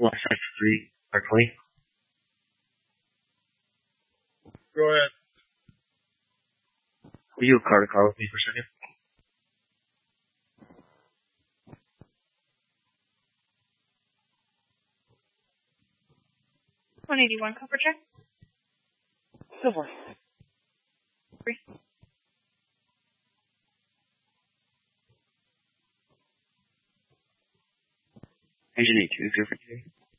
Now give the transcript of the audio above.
Last time 3 or 20. Go ahead. Will you car to car with me for a second? $181 cover check. Go for it. 3. Engine 82, 0 for 3.